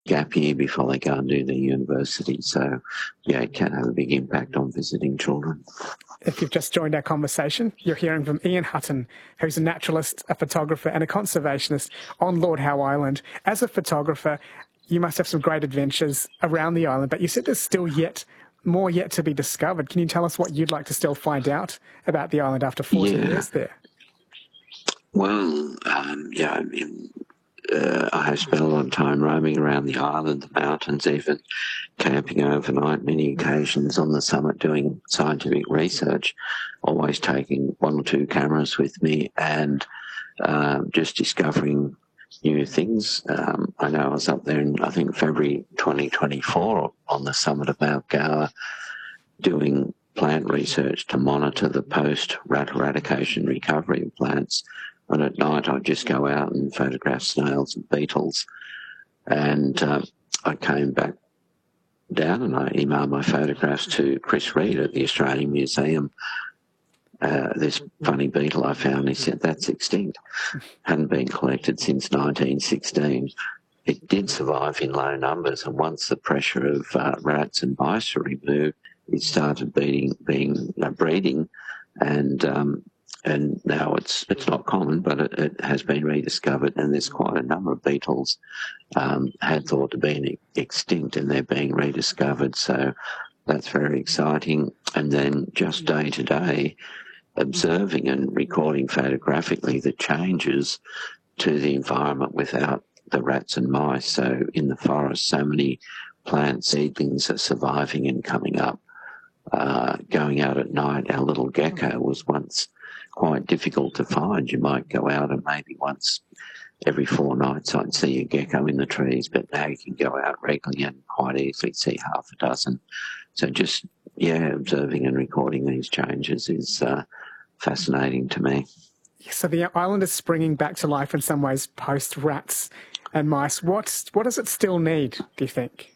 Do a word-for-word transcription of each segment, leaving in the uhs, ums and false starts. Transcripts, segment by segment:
gap year before they go and do their university. So, yeah, it can have a big impact on visiting children. If you've just joined our conversation, you're hearing from Ian Hutton, who's a naturalist, a photographer and a conservationist on Lord Howe Island. As a photographer, you must have some great adventures around the island, but you said there's still yet more yet to be discovered. Can you tell us what you'd like to still find out about the island after forty yeah. years there? Well, um, yeah, I mean, uh, I have spent a lot of time roaming around the island, the mountains, even camping overnight, many occasions on the summit doing scientific research, always taking one or two cameras with me and uh, just discovering new things. Um, I know I was up there in, I think, February twenty twenty-four on the summit of Mount Gower doing plant research to monitor the post-rat eradication recovery of plants. And at night I'd just go out and photograph snails and beetles. And uh, I came back down and I emailed my photographs to Chris Reed at the Australian Museum. Uh, this funny beetle I found, he said, that's extinct. Hadn't been collected since nineteen sixteen. It did survive in low numbers, and once the pressure of uh, rats and mice were removed, it started being, being uh, breeding, and um, and now it's it's not common, but it, it has been rediscovered, and there's quite a number of beetles um, had thought to be extinct, and they're being rediscovered. So that's very exciting. And then just day to day, observing and recording photographically the changes to the environment without the rats and mice. So in the forest, so many plant seedlings are surviving and coming up. Uh, going out at night, our little gecko was once quite difficult to find. You might go out and maybe once every four nights I'd see a gecko in the trees, but now you can go out regularly and quite easily see half a dozen. So just, yeah, observing and recording these changes is uh, fascinating to me. So the island is springing back to life in some ways post rats and mice. What, what does it still need, do you think?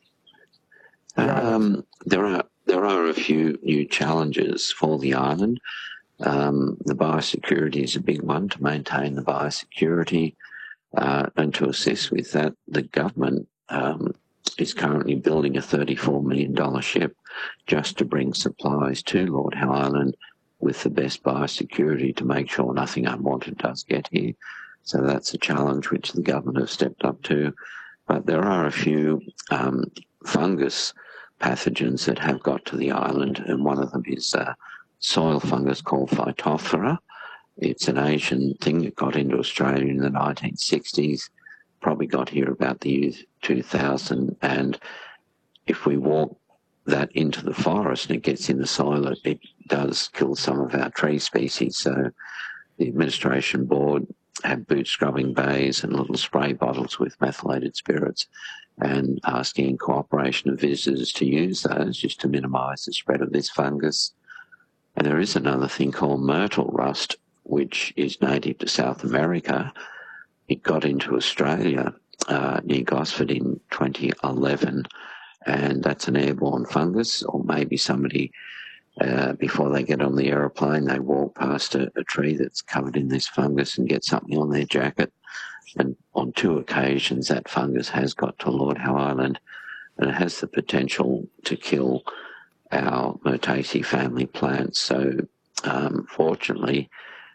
The um, there are there are a few new challenges for the island. Um, the biosecurity is a big one, to maintain the biosecurity, uh, and to assist with that, the government um, is currently building a thirty-four million dollars ship just to bring supplies to Lord Howe Island with the best biosecurity to make sure nothing unwanted does get here. So that's a challenge which the government has stepped up to. But there are a few um, fungus pathogens that have got to the island, and one of them is uh, soil fungus called Phytophthora. It's an Asian thing that got into Australia in the nineteen sixties, probably got here about the year two thousand, and if we walk that into the forest and it gets in the soil, it, it does kill some of our tree species. So the administration board have boot scrubbing bays and little spray bottles with methylated spirits, and asking in cooperation of visitors to use those just to minimise the spread of this fungus. And there is another thing called myrtle rust, which is native to South America. It got into Australia uh, near Gosford in twenty eleven, and that's an airborne fungus, or maybe somebody, uh, before they get on the aeroplane, they walk past a, a tree that's covered in this fungus and get something on their jacket. And on two occasions, that fungus has got to Lord Howe Island, and it has the potential to kill our Myrtaceae family plants. So um, fortunately,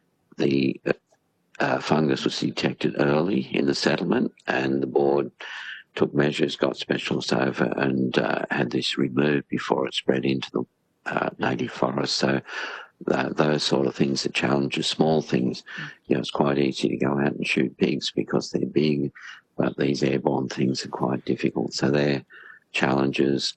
the uh, fungus was detected early in the settlement, and the board took measures, got specialists over, and uh, had this removed before it spread into the uh, native forest. So that, those sort of things are challenges, small things. You know, it's quite easy to go out and shoot pigs because they're big, but these airborne things are quite difficult. So they're challenges.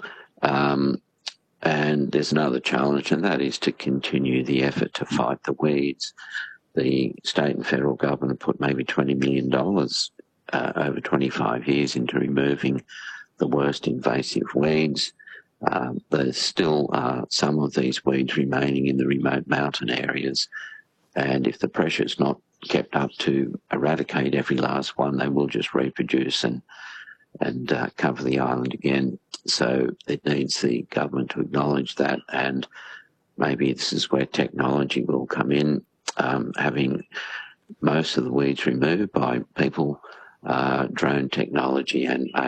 Um, and there's another challenge, and that is to continue the effort to fight the weeds. The state and federal government put maybe twenty million dollars uh, over twenty-five years into removing the worst invasive weeds. Uh, there's still uh, some of these weeds remaining in the remote mountain areas, and if the pressure is not kept up to eradicate every last one, they will just reproduce and and uh, cover the island again. So it needs the government to acknowledge that, and maybe this is where technology will come in, um, having most of the weeds removed by people, uh, drone technology and